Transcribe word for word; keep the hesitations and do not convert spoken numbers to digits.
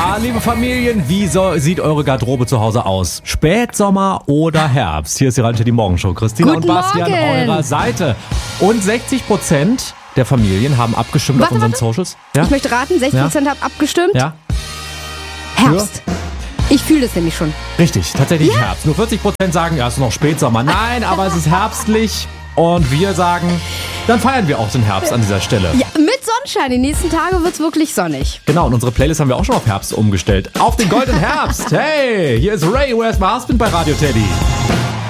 Ja, liebe Familien, wie so, sieht eure Garderobe zu Hause aus? Spätsommer oder Herbst? Hier ist die Radio die Morgenshow. Christina Guten und Bastian Morgen. an eurer Seite. Und sechzig Prozent der Familien haben abgestimmt Warte, auf unseren warte. Socials. Ja? Ich möchte raten, sechzig Prozent haben abgestimmt. ja, Herbst. Ich fühle das nämlich schon. richtig, tatsächlich Herbst. Nur vierzig Prozent sagen, ja, es ist noch Spätsommer. Nein, aber es ist herbstlich. Und wir sagen, dann feiern wir auch den Herbst an dieser Stelle. Ja, mit Sonnenschein. Die nächsten Tage wird es wirklich sonnig. Genau, und unsere Playlist haben wir auch schon auf Herbst umgestellt. Auf den goldenen Herbst. Hey, hier ist Ray, Where's My Husband bei Radio Teddy.